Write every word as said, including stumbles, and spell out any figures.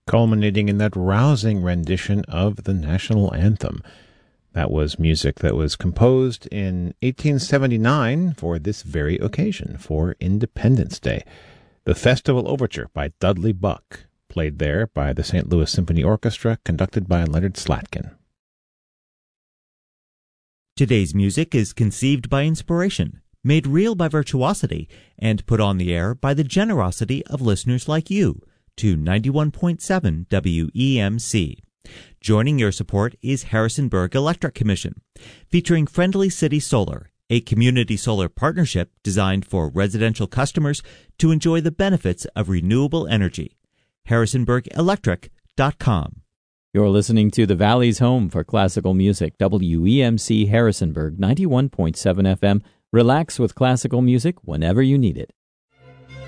culminating in that rousing rendition of the national anthem. That was music that was composed in eighteen seventy-nine for this very occasion, for Independence Day. The Festival Overture by Dudley Buck, played there by the Saint Louis Symphony Orchestra, conducted by Leonard Slatkin. Today's music is conceived by inspiration, made real by virtuosity, and put on the air by the generosity of listeners like you to ninety-one point seven W E M C. Joining your support is Harrisonburg Electric Commission, featuring Friendly City Solar, a community solar partnership designed for residential customers to enjoy the benefits of renewable energy. harrisonburg electric dot com. You're listening to the Valley's home for classical music, W E M C Harrisonburg, ninety-one point seven F M. Relax with classical music whenever you need it.